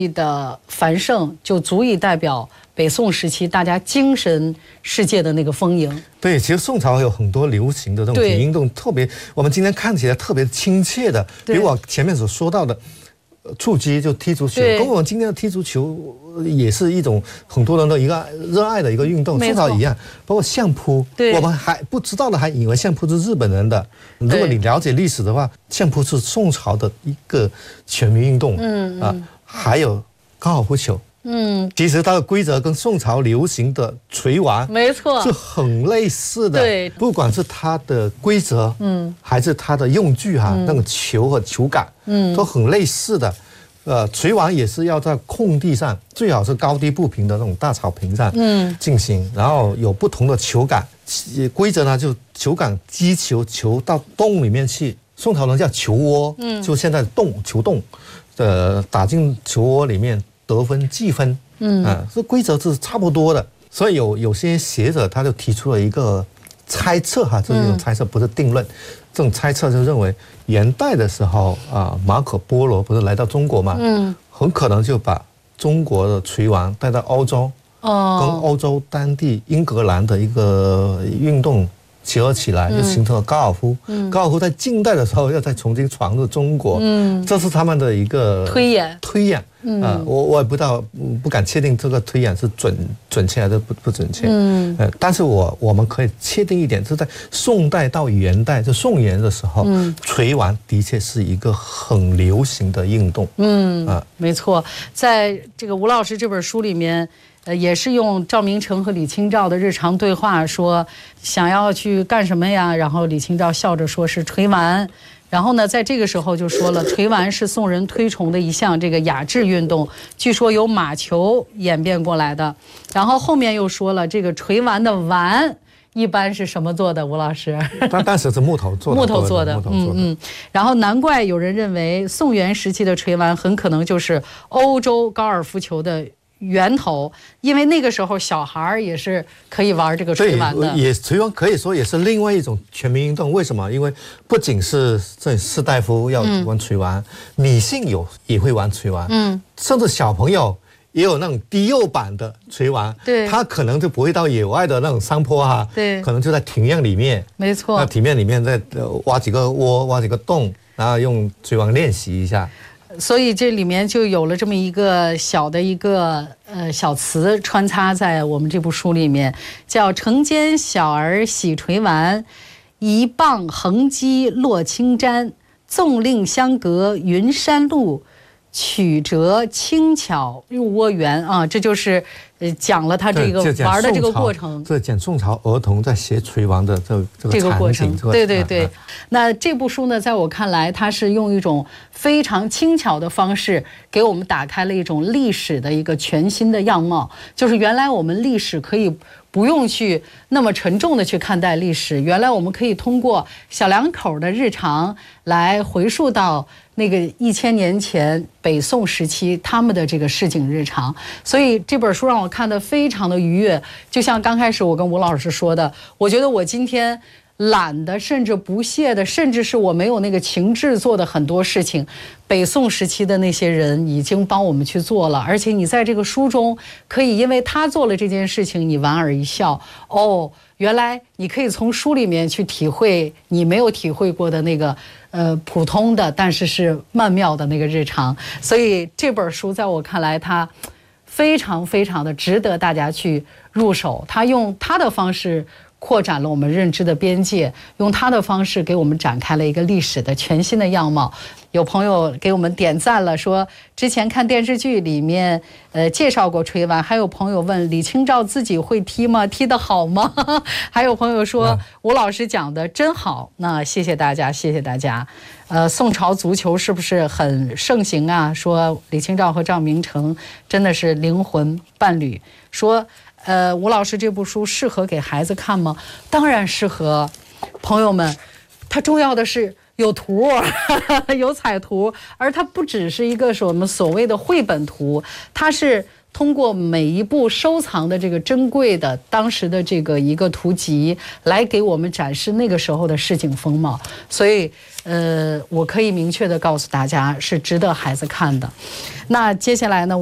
的繁盛，就足以代表北宋时期大家精神世界的那个丰盈。 对，其实宋朝有很多流行的这种体育运动，特别我们今天看起来特别亲切的，比如我前面所说到的。蹴击就踢足球，跟我们今天的踢足球也是一种很多人的一个热爱的一个运动。宋朝一样，包括相扑，我们还不知道的，还以为相扑是日本人的。如果你了解历史的话，相扑是宋朝的一个全民运动。还有高尔夫球。其实它的规则跟宋朝流行的锤丸没错是很类似的。 对， 不管是它的规则，还是它的用具那个球和球感，都很类似的。锤丸也是要在空地上，最好是高低不平的那种大草坪上进行，然后有不同的球感。规则呢，就球感击球到洞里面去，宋朝人叫球窝，就现在球洞，打进球窝里面。得分计分，这规则是差不多的，所以有些学者他就提出了一个猜测这是一种猜测，不是定论。这种猜测就认为元代的时候马可波罗不是来到中国嘛，很可能就把中国的锤丸带到欧洲，跟欧洲当地英格兰的一个运动结合起来，就形成了高尔夫。高尔夫在近代的时候要再重新传入中国，这是他们的一个推演。我也不知道，不敢确定这个推演是准确还是不准确。但是我们可以确定一点，是在宋代到元代，就宋元的时候，锤丸的确是一个很流行的运动。 没错，在这个吴老师这本书里面。也是用赵明诚和李清照的日常对话说想要去干什么呀？然后李清照笑着说是锤丸。然后呢，在这个时候就说了，锤丸是宋人推崇的一项这个雅致运动，据说由马球演变过来的。然后后面又说了，这个锤丸的丸一般是什么做的？吴老师， 当时是木头做的。 然后难怪有人认为宋元时期的锤丸很可能就是欧洲高尔夫球的源头，因为那个时候小孩也是可以玩这个锤丸的。 也锤丸可以说也是另外一种全民运动。为什么？因为不仅是这士大夫要玩锤丸，女性也会玩锤丸，甚至小朋友也有那种低幼版的锤丸。 对， 他可能就不会到野外的那种山坡对， 可能就在庭院里面。 没错， 那庭院里面再挖几个窝，挖几个洞，然后用锤丸练习一下。 所以这里面就有了这么一个小的一个小词穿插在我们这部书里面，叫城间小儿喜锤丸，一棒横击落青毡，纵令相隔云山路，曲折轻巧入窝园啊，这就是讲了他这个玩的这个过程。 这讲宋朝儿童在学锤丸的这个过程。 对。那这部书呢，在我看来，它是用一种非常轻巧的方式，给我们打开了一种历史的一个全新的样貌。就是原来我们历史可以不用去那么沉重的去看待历史，原来我们可以通过小两口的日常来回溯到那个1000年前北宋时期他们的这个市井日常。所以这本书让我看得非常的愉悦。就像刚开始我跟吴老师说的，我觉得我今天懒的，甚至不屑的，甚至是我没有那个情志做的很多事情，北宋时期的那些人已经帮我们去做了。而且你在这个书中可以因为他做了这件事情，你莞尔一笑，原来你可以从书里面去体会你没有体会过的那个普通的但是曼妙的那个日常。所以这本书在我看来，它非常非常的值得大家去入手。他用他的方式扩展了我们认知的边界，用他的方式给我们展开了一个历史的全新的样貌。有朋友给我们点赞了，说之前看电视剧里面介绍过锤丸。还有朋友问李清照自己会踢吗？踢得好吗？还有朋友说吴老师讲的真好。那谢谢大家，谢谢大家。宋朝足球是不是很盛行啊？说李清照和赵明诚真的是灵魂伴侣。说吴老师这部书适合给孩子看吗？当然适合。朋友们，它重要的是有图有彩图，而它不只是一个我们所谓的绘本图，它是通过每一部收藏的这个珍贵的当时的这个一个图集，来给我们展示那个时候的市井风貌。所以，我可以明确的告诉大家，是值得孩子看的。那接下来呢？